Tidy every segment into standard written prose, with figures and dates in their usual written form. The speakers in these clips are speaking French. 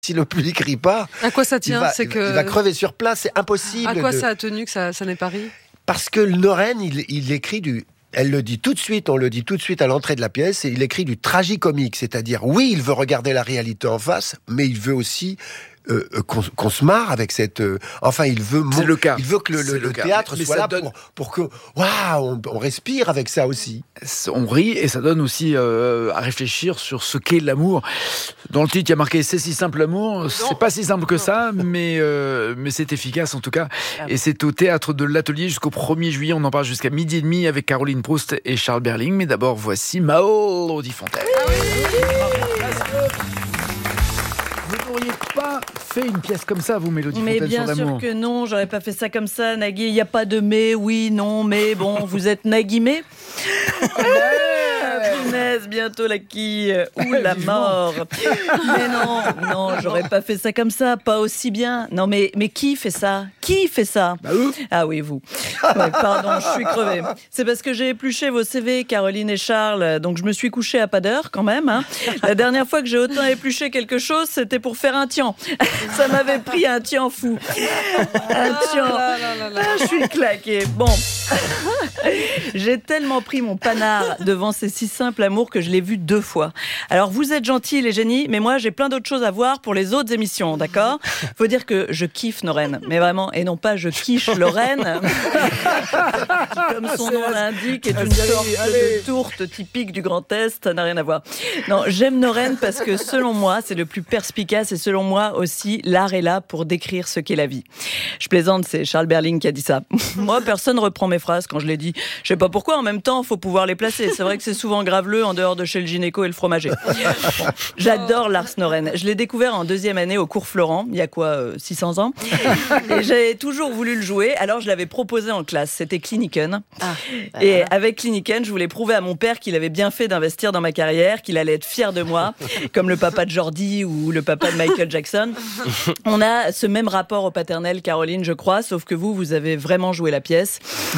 Si le public rit pas, à quoi ça tient? il va crever sur place, c'est impossible. À quoi ça a tenu que ça n'ait pas ri? Parce que Noren, il écrit elle le dit tout de suite, on le dit tout de suite à l'entrée de la pièce, et il écrit du tragicomique, c'est-à-dire, oui, il veut regarder la réalité en face, mais il veut aussi qu'on se marre avec cette... enfin, il veut que le théâtre soit là pour que... Waouh, on respire avec ça aussi. On rit et ça donne aussi à réfléchir sur ce qu'est l'amour. Dans le titre, il y a marqué « C'est si simple l'amour ». C'est pas si simple que ça, mais c'est efficace en tout cas. Et c'est au Théâtre de l'Atelier jusqu'au 1er juillet. On en parle jusqu'à 12h30 avec Caroline Proust et Charles Berling. Mais d'abord, voici Maolo Di Fontaine. Vous n'auriez pas fait une pièce comme ça, vous, Mélodie Fontaine, sur l'amour? Mais bien sûr que non, j'aurais pas fait ça comme ça, Nagui. Il n'y a pas de mais, oui, non, mais bon, vous êtes Nagui-mais. Punaise, bientôt la quille ou la mort. Mais non, j'aurais pas fait ça comme ça, pas aussi bien. Non, mais qui fait ça? Qui fait ça? Ah oui, vous. Ouais, pardon, je suis crevée. C'est parce que j'ai épluché vos CV, Caroline et Charles, donc je me suis couchée à pas d'heure quand même. Hein. La dernière fois que j'ai autant épluché quelque chose, c'était pour faire un tian. Ça m'avait pris un tian fou. Un tian. Je suis claquée. Bon. J'ai tellement pris mon panard devant ces si simples amours que je l'ai vu 2 fois. Alors vous êtes gentils les génies, mais moi j'ai plein d'autres choses à voir pour les autres émissions, d'accord? Faut dire que je kiffe Noren, mais vraiment, et non pas je quiche Lorraine, comme son nom l'indique, est une sorte de tourte typique du Grand Est, ça n'a rien à voir. Non, j'aime Noren parce que selon moi, c'est le plus perspicace et selon moi aussi, l'art est là pour décrire ce qu'est la vie. Je plaisante, c'est Charles Berling qui a dit ça. Moi, personne reprend mes phrases quand je les dis. Je sais pas pourquoi, en même temps, faut pouvoir les placer. C'est vrai que c'est souvent graveleux en dehors de chez le gynéco et le fromager. J'adore Lars Noren. Je l'ai découvert en 2e année au cours Florent, il y a 600 ans. Et j'ai toujours voulu le jouer, alors je l'avais proposé en classe. C'était Kliniken. Et avec Kliniken, je voulais prouver à mon père qu'il avait bien fait d'investir dans ma carrière, qu'il allait être fier de moi, comme le papa de Jordi ou le papa de Michael Jackson. On a ce même rapport au paternel, Caroline, je crois, sauf que vous avez vraiment joué la pièce.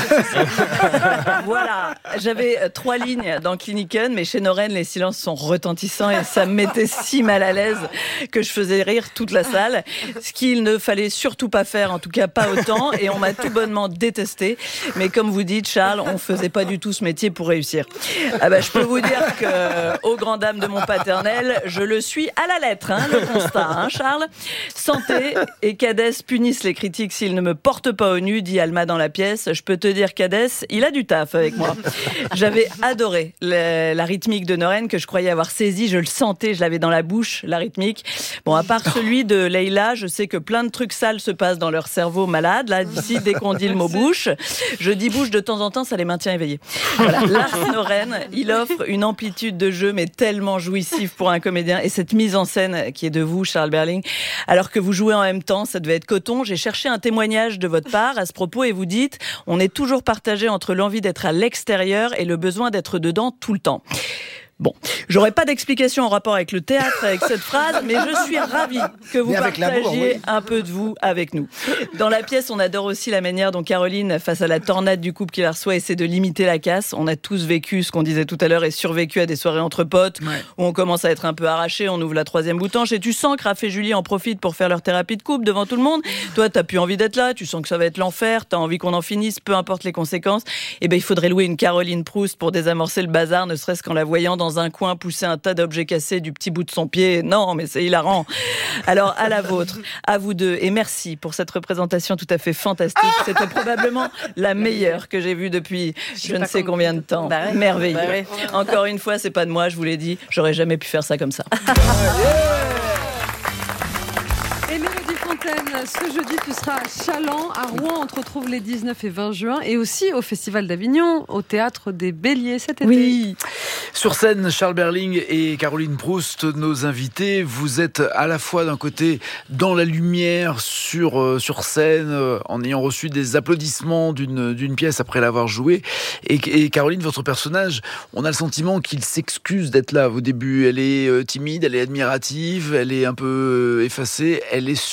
Voilà, j'avais 3 lignes dans Kliniken, mais chez Noren, les silences sont retentissants et ça me mettait si mal à l'aise que je faisais rire toute la salle, ce qu'il ne fallait surtout pas faire, en tout cas pas autant, et on m'a tout bonnement détesté. Mais comme vous dites, Charles, on faisait pas du tout ce métier pour réussir. Je peux vous dire que, aux grandes dames de mon paternel, je le suis à la lettre, le constat, Charles. Santé et Cadès punissent les critiques s'ils ne me portent pas au nu, dit Alma dans la pièce. Je peux te dire, Cadès, il a du taf avec moi. J'avais adoré la rythmique de Noren que je croyais avoir saisie, je le sentais, je l'avais dans la bouche, la rythmique. Bon, à part celui de Leïla, je sais que plein de trucs sales se passent dans leur cerveau malade. Là, d'ici, dès qu'on dit le mot bouche, je dis bouche de temps en temps, ça les maintient éveillés. Voilà. Lars Noren, il offre une amplitude de jeu, mais tellement jouissive pour un comédien. Et cette mise en scène qui est de vous, Charles Berling, alors que vous jouez en même temps, ça devait être coton. J'ai cherché un témoignage de votre part à ce propos et vous dites, on est toujours partagé entre l'envie d'être à l'extérieur et le besoin d'être dedans tout le temps. Bon, j'aurais pas d'explication en rapport avec le théâtre, avec cette phrase, mais je suis ravie que vous partagiez un peu de vous avec nous. Dans la pièce, on adore aussi la manière dont Caroline, face à la tornade du couple qui la reçoit, essaie de limiter la casse. On a tous vécu ce qu'on disait tout à l'heure et survécu à des soirées entre potes où on commence à être un peu arraché, on ouvre la 3e boutanche et tu sens que Raph et Julie en profitent pour faire leur thérapie de couple devant tout le monde. Toi, t'as plus envie d'être là, tu sens que ça va être l'enfer, t'as envie qu'on en finisse, peu importe les conséquences. Et il faudrait louer une Caroline Proust pour désamorcer le bazar, ne serait-ce qu'en la voyant dans un coin pousser un tas d'objets cassés du petit bout de son pied. Non, mais c'est hilarant. Alors, à la vôtre, à vous deux, et merci pour cette représentation tout à fait fantastique. C'était probablement la meilleure que j'ai vue depuis je ne sais combien de temps. Merveilleux. Encore une fois, c'est pas de moi, je vous l'ai dit, j'aurais jamais pu faire ça comme ça. Et Mélodie Fontaine, ce jeudi, tu seras à Chaland, à Rouen. On te retrouve les 19 et 20 juin. Et aussi au Festival d'Avignon, au Théâtre des Béliers cet été. Oui. Sur scène, Charles Berling et Caroline Proust, nos invités. Vous êtes à la fois d'un côté dans la lumière sur scène, en ayant reçu des applaudissements d'une pièce après l'avoir jouée. Et Caroline, votre personnage, on a le sentiment qu'il s'excuse d'être là au début. Elle est timide, elle est admirative, elle est un peu effacée. Elle est surtout gênée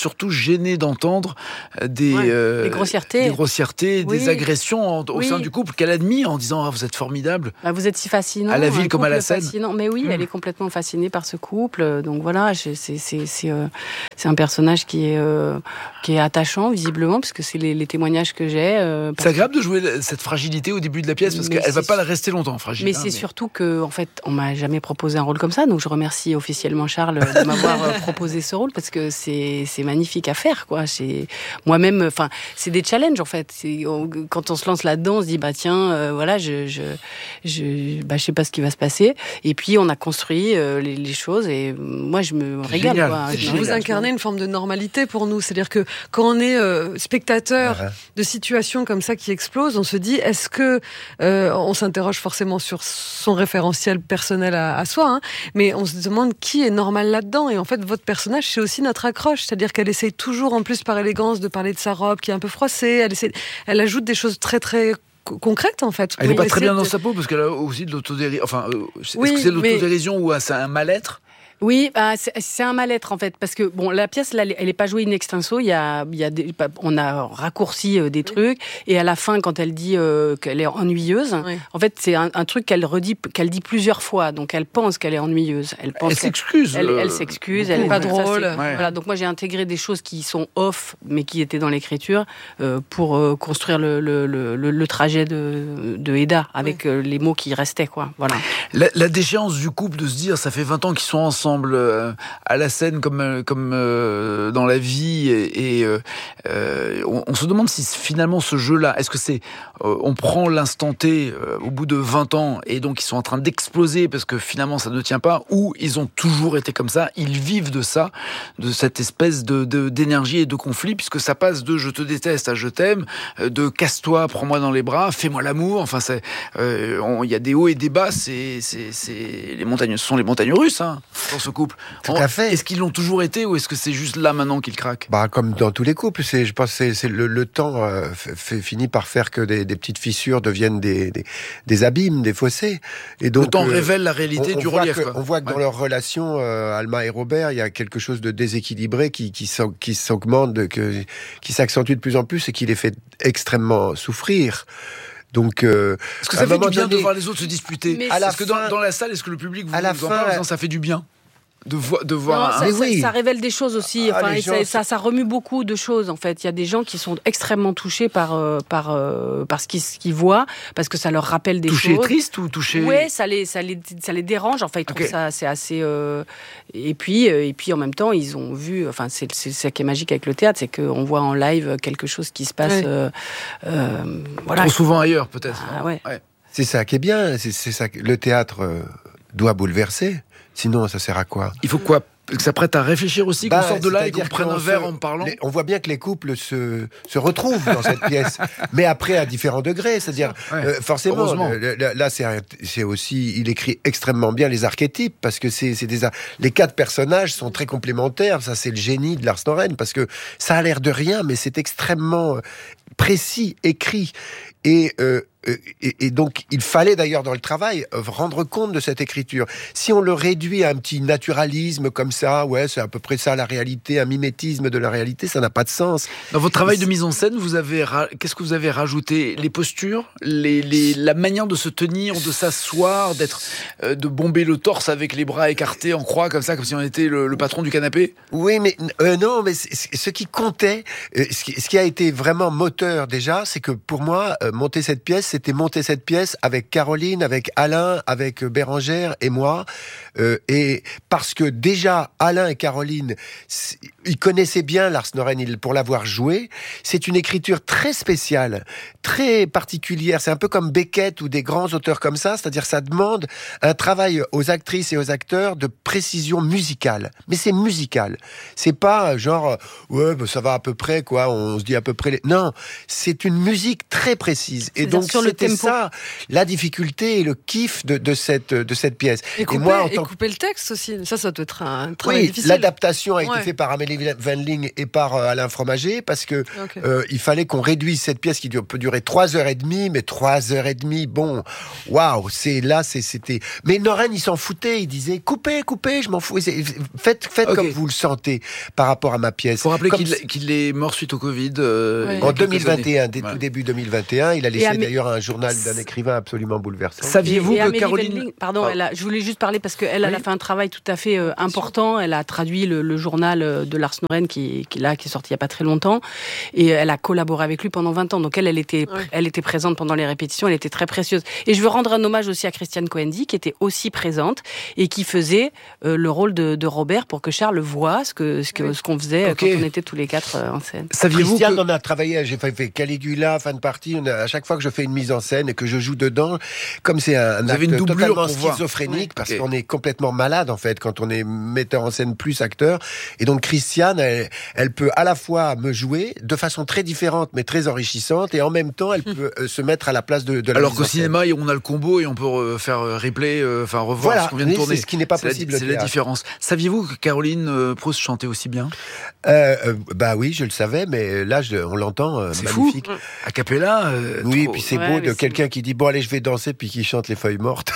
gêné d'entendre des grossièretés, des agressions au sein du couple qu'elle admire en disant vous êtes formidable. Vous êtes si fascinant. À la ville comme à la scène. Fascinant. Mais oui, elle est complètement fascinée par ce couple. Donc voilà, c'est un personnage qui est attachant visiblement parce que c'est les témoignages que j'ai. C'est agréable de jouer cette fragilité au début de la pièce parce qu'elle va pas la rester longtemps fragile. Mais c'est surtout que en fait, on m'a jamais proposé un rôle comme ça. Donc je remercie officiellement Charles de m'avoir proposé ce rôle parce que c'est magnifique à faire quoi. C'est moi-même, enfin c'est des challenges en fait. Quand on se lance là-dedans, on se dit tiens voilà je sais pas ce qui va se passer et puis on a construit les choses et moi je me régale quoi. Vous incarnez une forme de normalité pour nous, c'est-à-dire que quand on est spectateur de situations comme ça qui explosent, on se dit est-ce que on s'interroge forcément sur son référentiel personnel à soi, mais on se demande qui est normal là-dedans. Et en fait, votre personnage, c'est aussi notre accroche. C'est-à-dire qu'elle essaye toujours, en plus, par élégance, de parler de sa robe qui est un peu froissée. Elle ajoute des choses très, très concrètes, en fait. Elle n'est pas très bien dans sa peau, parce qu'elle a aussi de l'autodérision. Enfin, est-ce que c'est de l'autodérision ou c'est un mal-être ? Oui, c'est un mal-être en fait, parce que la pièce là, elle est pas jouée in extenso. On a raccourci des trucs, et à la fin, quand elle dit qu'elle est ennuyeuse, en fait, c'est un truc qu'elle dit plusieurs fois. Donc, elle pense qu'elle est ennuyeuse. Elle s'excuse. Elle s'excuse. Elle est pas drôle. Voilà. Donc moi, j'ai intégré des choses qui sont off, mais qui étaient dans l'écriture pour construire le trajet de Eda avec les mots qui restaient quoi. Voilà. La déchéance du couple de se dire, ça fait 20 ans qu'ils sont ensemble. À la scène comme dans la vie et on se demande si finalement ce jeu-là, est-ce que c'est on prend l'instant T au bout de 20 ans et donc ils sont en train d'exploser parce que finalement ça ne tient pas, ou ils ont toujours été comme ça, ils vivent de ça, de cette espèce d'énergie et de conflit, puisque ça passe de je te déteste à je t'aime, de casse-toi, prends-moi dans les bras, fais-moi l'amour, enfin il y a des hauts et des bas, c'est les montagnes, ce sont les montagnes russes dans ce couple. Tout à fait. Est-ce qu'ils l'ont toujours été ou est-ce que c'est juste là maintenant qu'ils craquent ? Comme dans tous les couples, je pense que c'est le temps finit par faire que des petites fissures deviennent des abîmes, des fossés. Et donc, le temps révèle la réalité du relief. On voit que dans leur relation, Alma et Robert, il y a quelque chose de déséquilibré qui s'augmente, qui s'accentue de plus en plus et qui les fait extrêmement souffrir. Donc, est-ce que ça fait du bien de voir les autres se disputer ? Est-ce que dans la salle, est-ce que le public vous en parle ? Ça fait du bien de voir. Ça révèle des choses aussi. Ça remue beaucoup de choses en fait. Il y a des gens qui sont extrêmement touchés par ce qu'ils voient, parce que ça leur rappelle des choses. Touché triste ou touché ? Ouais, ça les dérange en fait. Ils trouvent ça c'est assez. Et puis en même temps, ils ont vu. Enfin, c'est ça qui est magique avec le théâtre, c'est qu'on voit en live quelque chose qui se passe. Voilà. Trop souvent ailleurs peut-être. C'est ça qui est bien. C'est ça que le théâtre doit bouleverser. Sinon, ça sert à quoi ? Il faut quoi ? Que ça prête à réfléchir aussi, qu'on sorte de là et qu'on prenne un verre en parlant. On voit bien que les couples se retrouvent dans cette pièce, mais après à différents degrés. C'est-à-dire, forcément, là, c'est aussi, il écrit extrêmement bien les archétypes, parce que les 4 personnages sont très complémentaires. Ça, c'est le génie de Lars Norén, parce que ça a l'air de rien, mais c'est extrêmement précis, écrit. Et donc, il fallait d'ailleurs dans le travail rendre compte de cette écriture. Si on le réduit à un petit naturalisme comme ça, c'est à peu près ça la réalité, un mimétisme de la réalité, ça n'a pas de sens. Dans votre travail de mise en scène, qu'est-ce que vous avez rajouté ? Les postures, la manière de se tenir, de s'asseoir, de bomber le torse avec les bras écartés en croix comme ça, comme si on était le patron du canapé ? Oui, mais non, mais ce qui comptait, ce qui a été vraiment moteur déjà, c'est que pour moi, monter cette pièce, c'était monter cette pièce avec Caroline, avec Alain, avec Bérangère et moi. Et parce que déjà, Alain et Caroline, ils connaissaient bien Lars Norén pour l'avoir joué. C'est une écriture très spéciale, très particulière. C'est un peu comme Beckett ou des grands auteurs comme ça. C'est-à-dire, ça demande un travail aux actrices et aux acteurs de précision musicale. Mais c'est musical. C'est pas genre, ça va à peu près, quoi. On se dit à peu près. Non, c'est une musique très précise. Et donc, c'était ça, la difficulté et le kiff de cette pièce. Et couper le texte aussi. Ça doit être un travail difficile. L'adaptation a été faite par Amélie Marie Wendling et par Alain Fromager, parce que il fallait qu'on réduise cette pièce qui peut durer 3h30, mais 3h30, bon, waouh, c'était... Mais Noren, il s'en foutait, il disait, coupez, je m'en fous, faites comme vous le sentez par rapport à ma pièce. Faut rappeler qu'il est mort suite au Covid. En 2021, tout début 2021, il a laissé d'ailleurs un journal d'un écrivain absolument bouleversant. Saviez-vous que Caroline... Wendling, je voulais juste parler parce qu'elle a fait un travail tout à fait important. Elle a traduit le journal de Lars Noren qui est sorti il n'y a pas très longtemps, et elle a collaboré avec lui pendant 20 ans. Donc elle était présente pendant les répétitions, elle était très précieuse. Et je veux rendre un hommage aussi à Christiane Coendi, qui était aussi présente et qui faisait le rôle de Robert pour que Charles voit ce qu'on faisait quand on était tous les quatre en scène. Saviez-vous Christiane, on a travaillé, j'ai fait Caligula, fin de partie, à chaque fois que je fais une mise en scène et que je joue dedans, comme c'est un acte totalement schizophrénique, parce qu'on est complètement malade en fait quand on est metteur en scène plus acteur, et donc Christiane, elle peut à la fois me jouer de façon très différente mais très enrichissante, et en même temps elle peut se mettre à la place de la alors mise qu'au en scène. cinéma on a le combo et on peut faire replay, revoir ce qu'on vient de tourner. C'est ce qui n'est pas possible. C'est la différence. Saviez-vous que Caroline Proust chantait aussi bien? Bah oui, je le savais, mais là on l'entend c'est magnifique. Fou. A cappella. Oui, puis c'est beau de quelqu'un qui dit bon allez je vais danser puis qui chante les feuilles mortes.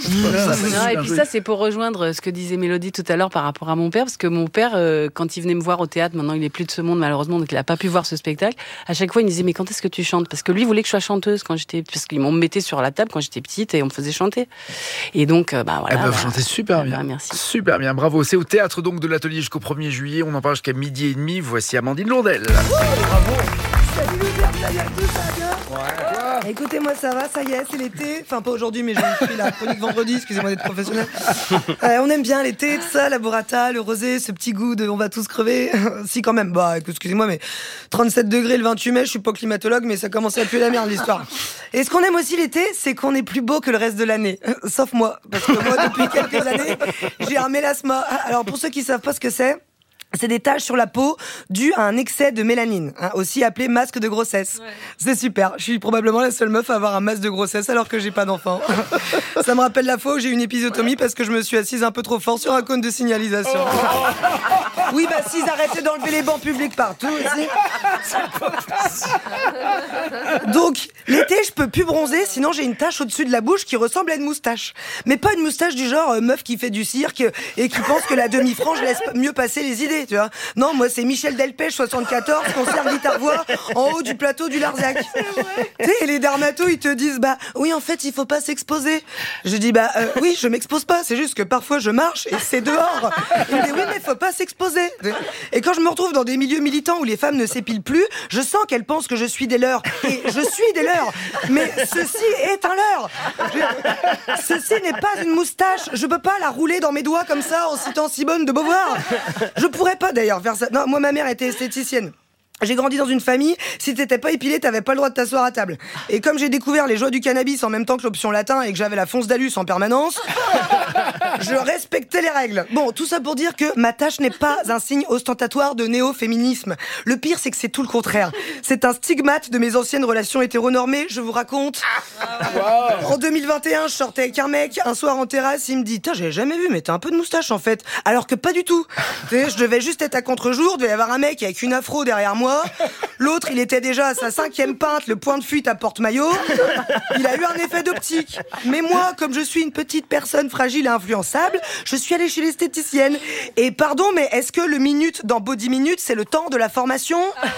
Et puis ça c'est pour rejoindre ce que disait Mélodie tout à l'heure par rapport à mon père, parce que mon père quand il venait me voir au théâtre, maintenant il est plus de ce monde malheureusement, donc il a pas pu voir ce spectacle, à chaque fois il me disait mais quand est-ce que tu chantes, parce que lui voulait que je sois chanteuse parce qu'ils m'ont mettait sur la table quand j'étais petite et on me faisait chanter, et donc voilà. Vous chantez super bien. Merci. Super bien, bravo. C'est au théâtre donc de l'Atelier jusqu'au 1er juillet, on en parle jusqu'à 12h30. Voici Amandine Lourdel. Bravo. Salut les gars, ça y est, tout ça bien. Écoutez-moi, ça va, ça y est, c'est l'été. Enfin, pas aujourd'hui, mais j'ai fait la chronique vendredi, excusez-moi d'être professionnel. On aime bien l'été, tout ça, la burrata, le rosé, ce petit goût de on va tous crever. Si, quand même, excusez-moi, mais 37 degrés le 28 mai, je suis pas climatologue, mais ça commence à puer la merde, l'histoire. Et ce qu'on aime aussi l'été, c'est qu'on est plus beau que le reste de l'année. Sauf moi. Parce que moi, depuis quelques années, j'ai un mélasma. Alors, pour ceux qui savent pas ce que c'est des taches sur la peau dues à un excès de mélanine, aussi appelé masque de grossesse. Ouais. C'est super. Je suis probablement la seule meuf à avoir un masque de grossesse alors que j'ai pas d'enfant. Ça me rappelle la fois où j'ai eu une épisiotomie parce que je me suis assise un peu trop fort sur un cône de signalisation. Oui, s'ils arrêtaient d'enlever les bancs publics partout aussi. Donc, l'été, je peux plus bronzer, sinon j'ai une tache au-dessus de la bouche qui ressemble à une moustache. Mais pas une moustache du genre meuf qui fait du cirque et qui pense que la demi-frange laisse mieux passer les idées. Tu vois. Non, moi c'est Michel Delpech, 74, concert guitare-voix en haut du plateau du Larzac. Tu sais, et les dermatos ils te disent oui en fait il faut pas s'exposer. Je dis oui je m'expose pas, c'est juste que parfois je marche et c'est dehors. Ils me disent oui mais faut pas s'exposer. Et quand je me retrouve dans des milieux militants où les femmes ne s'épilent plus, je sens qu'elles pensent que je suis des leurs, et je suis des leurs, mais ceci est un leurre. Ceci n'est pas une moustache, je peux pas la rouler dans mes doigts comme ça en citant Simone de Beauvoir. Je pourrais pas d'ailleurs faire ça. Non, moi ma mère était esthéticienne. J'ai grandi dans une famille, si t'étais pas épilé, t'avais pas le droit de t'asseoir à table. Et comme j'ai découvert les joies du cannabis en même temps que l'option latin et que j'avais la fonce d'Alus en permanence, je respectais les règles. Bon, tout ça pour dire que ma tâche n'est pas un signe ostentatoire de néo-féminisme. Le pire, c'est que c'est tout le contraire. C'est un stigmate de mes anciennes relations hétéronormées, je vous raconte. En 2021, je sortais avec un mec, un soir en terrasse, il me dit « J'avais jamais vu, mais t'as un peu de moustache en fait. » Alors que pas du tout. Tu sais, je devais juste être à contre-jour, devait y avoir un mec avec une afro derrière moi. L'autre, il était déjà à sa 5e pinte, le point de fuite à porte-maillot. Il a eu un effet d'optique. Mais moi, comme je suis une petite personne fragile et influençable, je suis allée chez l'esthéticienne. Et pardon, mais est-ce que le minute dans Body Minute, c'est le temps de la formation?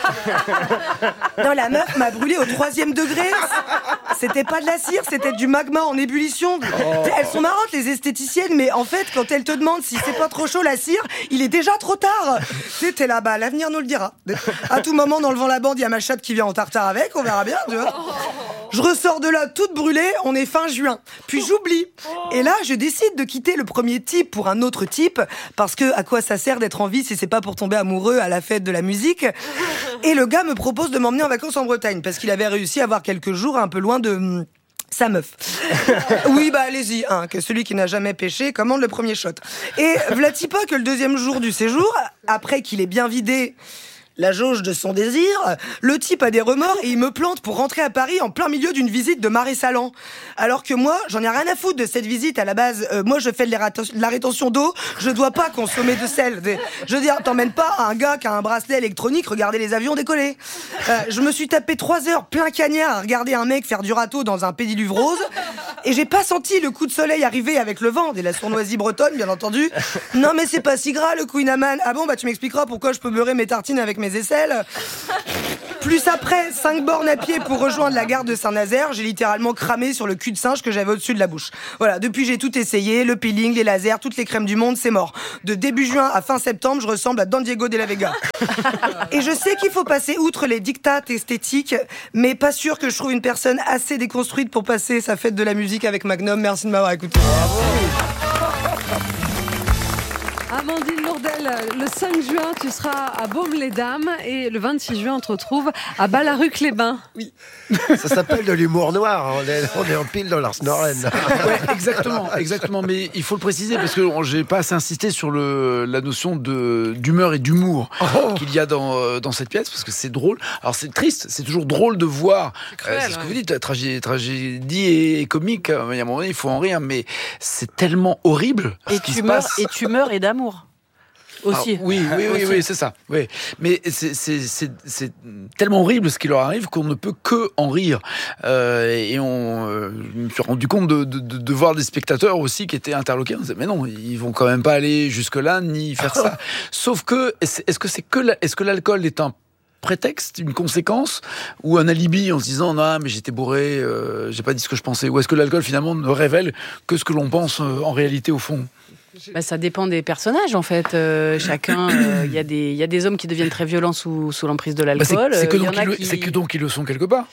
Non, la meuf m'a brûlé au 3e degré. C'était pas de la cire, c'était du magma en ébullition. Elles sont marrantes, les esthéticiennes, mais en fait, quand elles te demandent si c'est pas trop chaud la cire, il est déjà trop tard. T'es là, l'avenir nous le dira. À tout moment, en levant la bande, il y a ma chatte qui vient en tartare avec, on verra bien, tu vois. Je ressors de là toute brûlée, on est fin juin. Puis j'oublie. Et là, je décide de quitter le premier type pour un autre type, parce que à quoi ça sert d'être en vie si c'est pas pour tomber amoureux à la fête de la musique? Et le gars me propose de m'emmener en vacances en Bretagne, parce qu'il avait réussi à avoir quelques jours un peu loin de sa meuf. Oui, allez-y, que celui qui n'a jamais pêché commande le premier shot. Et v'là-t-il pas que le 2e jour du séjour, après qu'il ait bien vidé la jauge de son désir. Le type a des remords et il me plante pour rentrer à Paris en plein milieu d'une visite de Marais Salan. Alors que moi, j'en ai rien à foutre de cette visite. À la base, moi, je fais de la rétention d'eau. Je dois pas consommer de sel. Je veux dire, t'emmènes pas un gars qui a un bracelet électronique regarder les avions décoller. Je me suis tapé 3 heures plein cagnard à regarder un mec faire du râteau dans un pédiluve rose. Et j'ai pas senti le coup de soleil arriver avec le vent, la sournoisie bretonne, bien entendu. Non, mais c'est pas si gras, le Queen Amman. Ah bon, bah tu m'expliqueras pourquoi je peux beurrer mes tartines avec mes aisselles. Plus après, 5 bornes à pied pour rejoindre la gare de Saint-Nazaire, j'ai littéralement cramé sur le cul de singe que j'avais au-dessus de la bouche. Voilà, depuis j'ai tout essayé, le peeling, les lasers, toutes les crèmes du monde, c'est mort. De début juin à fin septembre, je ressemble à Don Diego de la Vega. Et je sais qu'il faut passer outre les dictats esthétiques, mais pas sûr que je trouve une personne assez déconstruite pour passer sa fête de la musique avec Magnum. Merci de m'avoir écouté. Bravo. Amandine Lourdel, le 5 juin, tu seras à Baume-les-Dames et le 26 juin, on te retrouve à Ballaruc-les-Bains. Oui. Ça s'appelle de l'humour noir. On est en pile dans Lars Norén. Ouais, exactement. Mais il faut le préciser parce que j'ai pas assez insisté sur la notion d'humeur et d'humour qu'il y a dans cette pièce parce que c'est drôle. Alors c'est triste, c'est toujours drôle de voir. C'est ce que vous dites, tragédie et comique. Il y a un moment donné, il faut en rire, mais c'est tellement horrible. Et tu meurs et d'amour. Aussi. Ah, oui, c'est ça. Oui. Mais c'est tellement horrible ce qui leur arrive qu'on ne peut que en rire. Et je me suis rendu compte de voir des spectateurs aussi qui étaient interloqués. On disait, mais non, ils vont quand même pas aller jusque-là ni faire ça. Sauf que, est-ce que l'alcool est un prétexte, une conséquence ou un alibi en se disant non mais j'étais bourré, j'ai pas dit ce que je pensais, ou est-ce que l'alcool finalement ne révèle que ce que l'on pense en réalité au fond? Ça dépend des personnages en fait. Chacun, il y a des hommes qui deviennent très violents sous l'emprise de l'alcool. C'est que donc ils le sont quelque part.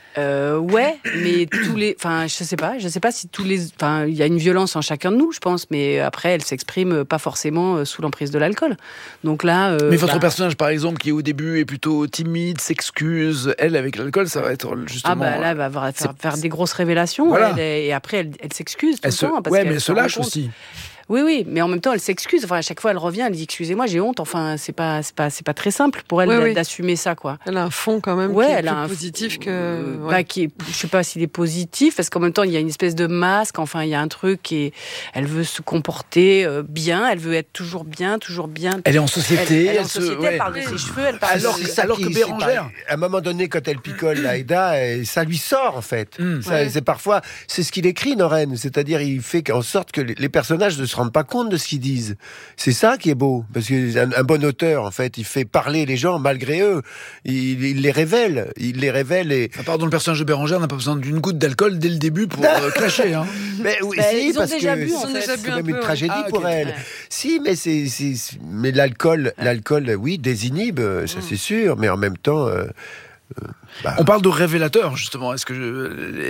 Ouais, mais je sais pas si il y a une violence en chacun de nous, je pense, mais après, elle s'exprime pas forcément sous l'emprise de l'alcool. Donc là. Mais votre personnage, par exemple, qui au début est plutôt timide, s'excuse, elle, avec l'alcool, ça va être justement. Là, elle va faire des grosses révélations, voilà. Et après, elle s'excuse tout le temps. Mais elle se lâche aussi. Oui, mais en même temps, elle s'excuse. Enfin, à chaque fois, elle revient, elle dit excusez-moi, j'ai honte. Enfin, c'est pas très simple pour elle d'assumer ça, quoi. Elle a un fond quand même qui est plus positif que. Je sais pas s'il est positif, parce qu'en même temps, il y a une espèce de masque. Enfin, il y a un truc et elle veut se comporter bien. Elle veut être toujours bien. Elle est en société. Elle parle de ses cheveux. Elle parle alors que Bérangère, à un moment donné, quand elle picole l'Aïda, ça lui sort en fait. C'est parfois, c'est ce qu'il écrit, Norén. C'est-à-dire, il fait en sorte que les personnages ne se rendent pas compte de ce qu'ils disent. C'est ça qui est beau, parce qu'un bon auteur, en fait, il fait parler les gens malgré eux. Il les révèle. Et... Pardon, le personnage de Bérangère n'a pas besoin d'une goutte d'alcool dès le début pour clasher. Hein. Mais oui, si, parce que c'est même une tragédie pour elle. Si, mais l'alcool, oui, désinhibe, ça c'est sûr, mais en même temps. On parle de révélateur justement. Est-ce que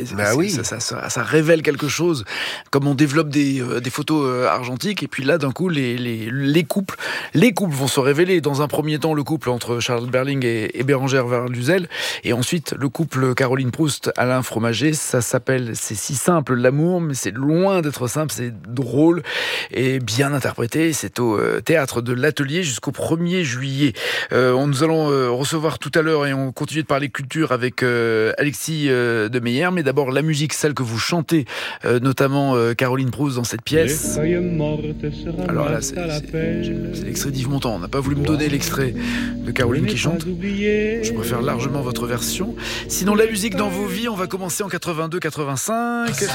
ça révèle quelque chose? Comme on développe des photos argentiques et puis là d'un coup les couples vont se révéler. Dans un premier temps le couple entre Charles Berling et Bérangère Verluzel, et ensuite le couple Caroline Proust Alain Fromager. Ça s'appelle C'est si simple l'amour, mais c'est loin d'être simple. C'est drôle et bien interprété. C'est au théâtre de l'Atelier jusqu'au 1er juillet. Nous allons recevoir tout à l'heure et on continue de parler culture avec Alexis de Meyer, mais d'abord la musique, celle que vous chantez, notamment Caroline Proust dans cette pièce. Alors là, c'est l'extrait d'Yves Montand. On n'a pas voulu me donner l'extrait de Caroline qui chante. Je préfère largement votre version. Sinon, la musique dans vos vies, on va commencer en 82-85.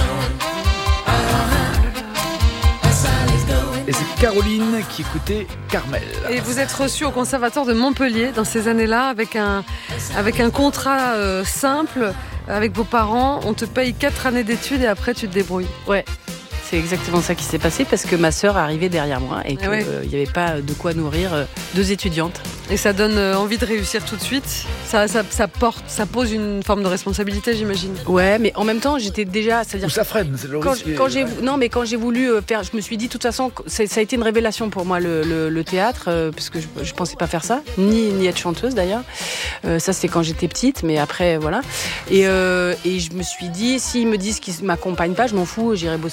Et c'est Caroline qui écoutait Carmel. Et vous êtes reçu au Conservatoire de Montpellier dans ces années-là avec un contrat simple avec vos parents. On te paye 4 années d'études et après tu te débrouilles. Ouais. C'est exactement ça qui s'est passé parce que ma sœur arrivait derrière moi et qu'il n'y avait pas de quoi nourrir 2 étudiantes. Et ça donne envie de réussir tout de suite. Ça pose une forme de responsabilité, j'imagine. Ouais, mais en même temps, j'étais déjà, c'est-à-dire ou ça freine, c'est le risque. Quand j'ai voulu faire, je me suis dit, de toute façon, ça a été une révélation pour moi le théâtre, parce que je pensais pas faire ça, ni être chanteuse d'ailleurs. Ça c'était quand j'étais petite, mais après voilà. Et je me suis dit, s'ils me disent qu'ils m'accompagnent pas, je m'en fous, j'irai bosser chez McDo.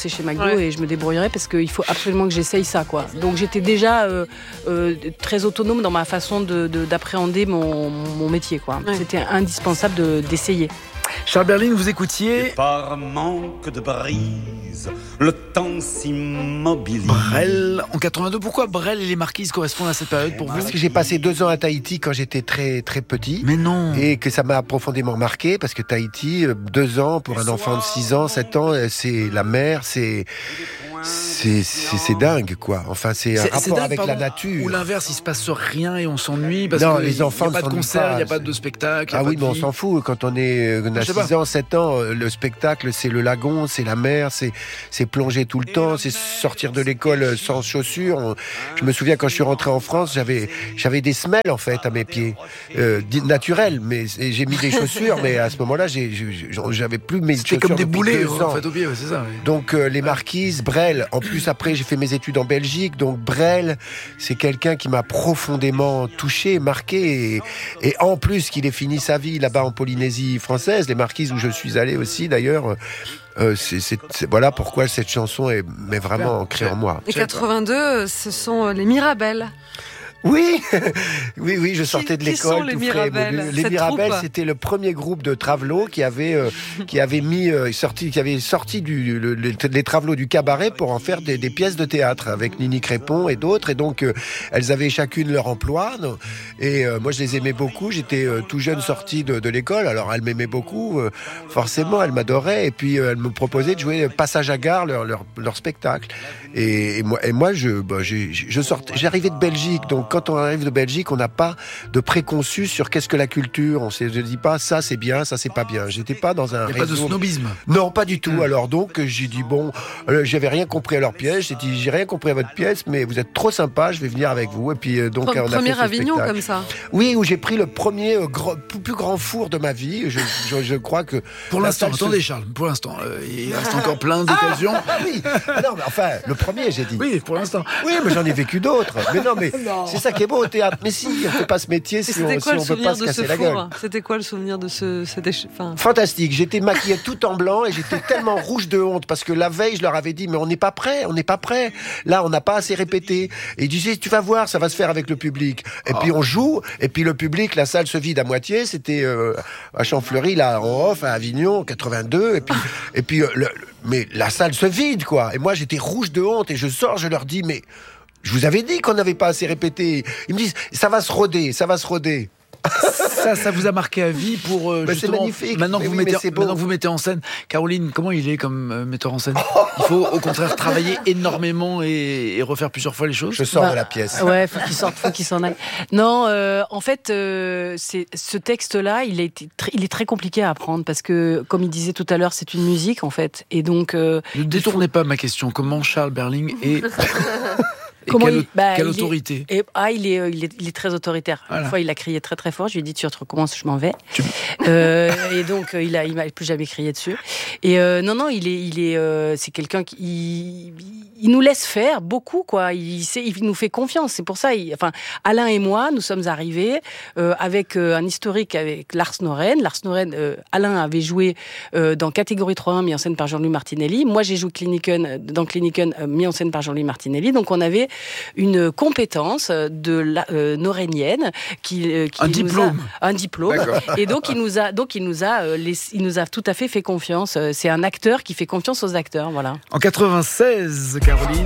plateau et je me débrouillerai parce qu'il faut absolument que j'essaye ça, quoi. Donc j'étais déjà très autonome dans ma façon d'appréhender mon métier, quoi. Ouais. C'était indispensable d'essayer. Charles Berling, vous écoutiez. Et par manque de brise, le temps s'immobilise. Brel en 82. Pourquoi Brel et les Marquises correspondent à cette période pour vous ? Parce que j'ai passé 2 ans à Tahiti quand j'étais très très petit. Mais non. Et que ça m'a profondément marqué parce que Tahiti, 2 ans pour un enfant de 6 ans, 7 ans, c'est la mer, c'est dingue, quoi. Enfin, c'est un rapport dingue, avec la nature. Ou l'inverse, il se passe rien et on s'ennuie parce non, que les enfants il n'y a pas de concert, il n'y a pas de spectacle. Ah oui, mais on s'en fout. Quand on a 6 ans, 7 ans, le spectacle, c'est le lagon, c'est la mer, c'est plonger tout le temps, c'est sortir de l'école sans chaussures. Je me souviens quand je suis rentré en France, j'avais des semelles, en fait, à mes pieds. Naturelles, mais j'ai mis des chaussures, mais à ce moment-là, j'avais plus mes chaussures. C'était comme des boulets, en fait, au pied, c'est ça. Oui. Donc, les Marquises, Brel. En plus, après, j'ai fait mes études en Belgique. Donc, Brel, c'est quelqu'un qui m'a profondément touché, marqué. Et en plus, qu'il ait fini sa vie là-bas en Polynésie française, les Marquises où je suis allé aussi, d'ailleurs. Voilà pourquoi cette chanson est vraiment ancrée en moi. Et 82, ce sont les Mirabelles. Oui, je sortais de l'école. Qui sont les Mirabelles ? Les Mirabelles, c'était le premier groupe de travelots qui avait sorti les travelots du cabaret pour en faire des pièces de théâtre avec Nini Crépon et d'autres. Et donc, elles avaient chacune leur emploi. Et moi, je les aimais beaucoup. J'étais tout jeune sorti de l'école. Alors, elles m'aimaient beaucoup. Forcément, elles m'adoraient. Et puis, elles me proposaient de jouer Passage à gare, leur spectacle. Et moi, je sortais. J'arrivais de Belgique, donc quand on arrive de Belgique, on n'a pas de préconçu sur qu'est-ce que la culture. On ne dit pas ça c'est bien, ça c'est pas bien. J'étais pas dans un réseau. Il n'y a pas de snobisme. Non, pas du tout. Alors donc j'ai dit j'avais rien compris à leur pièce. J'ai dit j'ai rien compris à votre pièce, mais vous êtes trop sympa, je vais venir avec vous. Et puis donc on a fait premier ce Avignon spectacle. Comme ça. Oui, où j'ai pris le premier plus grand four de ma vie. Je crois que pour l'instant, attendez Charles, pour l'instant, il reste encore plein d'occasions. Oui. Non, mais enfin le premier, j'ai dit. Oui, pour l'instant. Oui, mais j'en ai vécu d'autres. Mais non, mais c'est ça qui est beau au théâtre. Mais si, on ne fait pas ce métier si on ne veut pas se casser la gueule. C'était quoi le souvenir de ce Fantastique. J'étais maquillé tout en blanc et j'étais tellement rouge de honte parce que la veille, je leur avais dit, mais on n'est pas prêt. Là, on n'a pas assez répété. Et ils disaient, tu vas voir, ça va se faire avec le public. Et puis on joue, et puis le public, la salle se vide à moitié. C'était à Champfleury, là, en off, à Avignon, 82. Et puis mais la salle se vide, quoi. Et moi, j'étais rouge de honte et je sors, je leur dis, mais je vous avais dit qu'on n'avait pas assez répété. Ils me disent, ça va se roder. Ça vous a marqué à vie pour justement. C'est magnifique. Maintenant que vous mettez en scène, Caroline, comment il est comme metteur en scène ? Il faut au contraire travailler énormément et refaire plusieurs fois les choses. Je sors de la pièce. Ouais, faut qu'il s'en aille. Non, en fait, ce texte-là, il est très compliqué à apprendre parce que, comme il disait tout à l'heure, c'est une musique en fait, et donc. Ne détournez pas ma question. Comment Charles Berling est quelle autorité ? Il est très autoritaire. Voilà. Une fois, il a crié très très fort. Je lui ai dit, tu recommences, je m'en vais. Et donc, il m'a plus jamais crié dessus. Et non, c'est quelqu'un qui il nous laisse faire beaucoup, quoi. Il nous fait confiance. C'est pour ça. Alain et moi, nous sommes arrivés avec un historique avec Lars Norén. Lars Norén, Alain avait joué dans Catégorie 3-1, mis en scène par Jean-Louis Martinelli. Moi, j'ai joué dans Kliniken, mis en scène par Jean-Louis Martinelli. Donc, on avait une compétence norénienne un diplôme. Et donc il nous a tout à fait confiance. C'est un acteur qui fait confiance aux acteurs, voilà. En 96, Caroline.